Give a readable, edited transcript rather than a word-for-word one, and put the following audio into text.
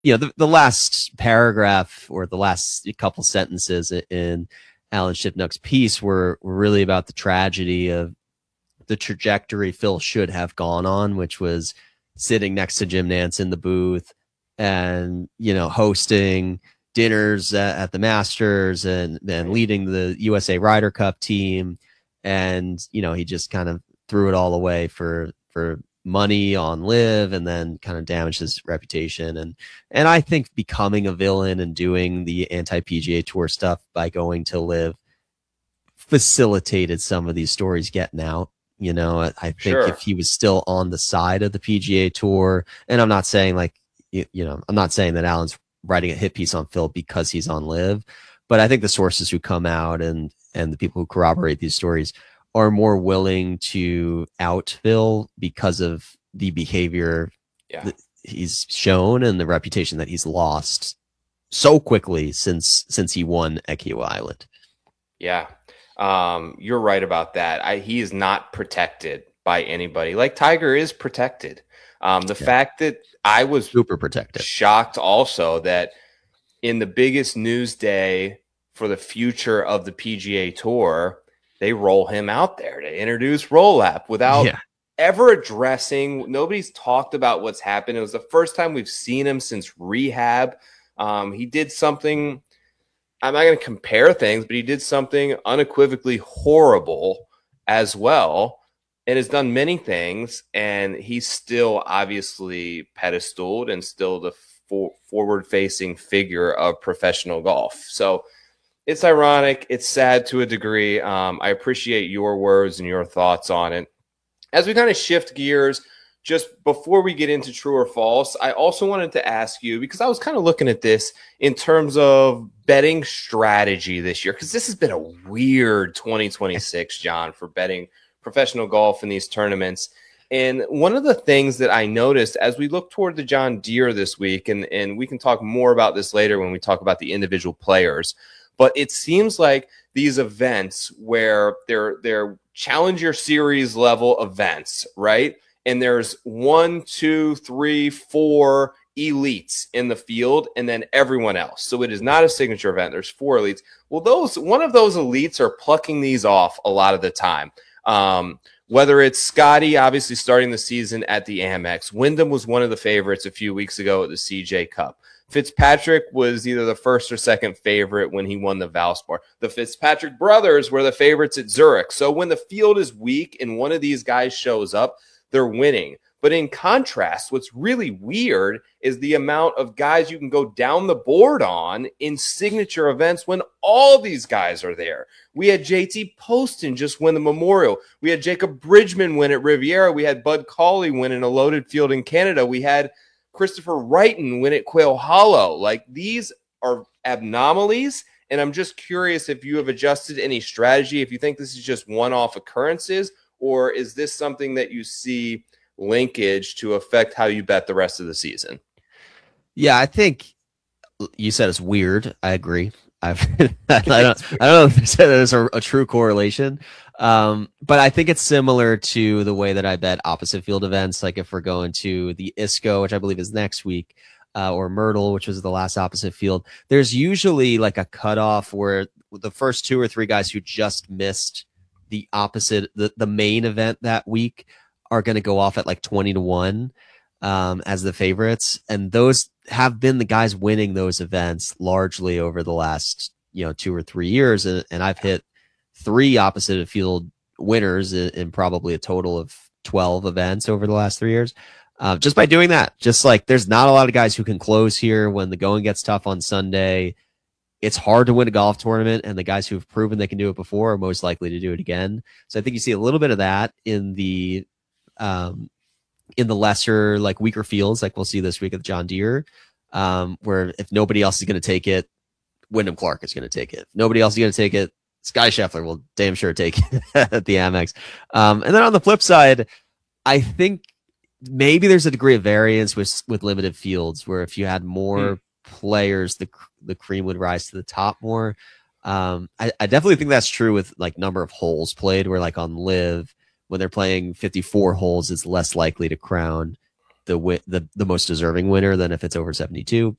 the last paragraph or the last couple sentences in Alan Shipnuck's piece were really about the tragedy of the trajectory Phil should have gone on, which was sitting next to Jim Nantz in the booth and, hosting dinners at the Masters and leading the USA Ryder Cup team. And, he just kind of threw it all away for money on Live, and then kind of damaged his reputation. And I think becoming a villain and doing the anti-PGA Tour stuff by going to Live facilitated some of these stories getting out. I think if he was still on the side of the PGA Tour, and I'm not saying I'm not saying that Alan's writing a hit piece on Phil because he's on Live, but I think the sources who come out and the people who corroborate these stories are more willing to out Phil because of the behavior that he's shown and the reputation that he's lost so quickly since he won at Kiawah Island. Yeah. You're right about that. He is not protected by anybody. Like Tiger is protected. Fact that I was super protected, shocked also that in the biggest news day for the future of the PGA Tour, they roll him out there to introduce Roll-Up without ever addressing. Nobody's talked about what's happened. It was the first time we've seen him since rehab. He did something. I'm not going to compare things, but he did something unequivocally horrible as well, and has done many things. And he's still obviously pedestaled and still the forward-facing figure of professional golf. So it's ironic. It's sad to a degree. I appreciate your words and your thoughts on it. As we kind of shift gears, just before we get into true or false, I also wanted to ask you, because I was kind of looking at this in terms of betting strategy this year, because this has been a weird 2026, John, for betting professional golf in these tournaments. And one of the things that I noticed as we look toward the John Deere this week, and we can talk more about this later when we talk about the individual players, but it seems like these events where they're Challenger Series level events, right? And there's 1, 2, 3, 4 elites in the field, and then everyone else. So it is not a signature event. There's 4 elites. Well, one of those elites are plucking these off a lot of the time. Whether it's Scotty, obviously starting the season at the Amex. Wyndham was one of the favorites a few weeks ago at the CJ Cup. Fitzpatrick was either the first or second favorite when he won the Valspar. The Fitzpatrick brothers were the favorites at Zurich. So when the field is weak and one of these guys shows up, they're winning. But in contrast, what's really weird is the amount of guys you can go down the board on in signature events when all these guys are there. We had JT Poston just win the Memorial. We had Jacob Bridgman win at Riviera. We had Bud Cauley win in a loaded field in Canada. We had Christopher Wrighton win at Quail Hollow. Like, these are anomalies, and I'm just curious if you have adjusted any strategy, if you think this is just one-off occurrences, or is this something that you see linkage to affect how you bet the rest of the season? Yeah, I think you said it's weird. I agree. I don't know if there's a true correlation, but I think it's similar to the way that I bet opposite field events. Like if we're going to the ISCO, which I believe is next week, or Myrtle, which was the last opposite field, there's usually like a cutoff where the first 2 or 3 guys who just missed the opposite, the main event that week, are going to go off at like 20-1 as the favorites. And those have been the guys winning those events largely over the last 2 or 3 years. And I've hit 3 opposite field winners in probably a total of 12 events over the last 3 years. Just by doing that, just like there's not a lot of guys who can close here when the going gets tough on Sunday. It's hard to win a golf tournament, and the guys who've proven they can do it before are most likely to do it again. So I think you see a little bit of that in the lesser, like weaker fields, like we'll see this week at John Deere, where if nobody else is going to take it, Wyndham Clark is going to take it. If nobody else is going to take it, Sky Scheffler will damn sure take it at the Amex. And then on the flip side, I think maybe there's a degree of variance with limited fields where if you had more players, the cream would rise to the top more. I definitely think that's true with like number of holes played, where like on Live, when they're playing 54 holes, it's less likely to crown the most deserving winner than if it's over 72.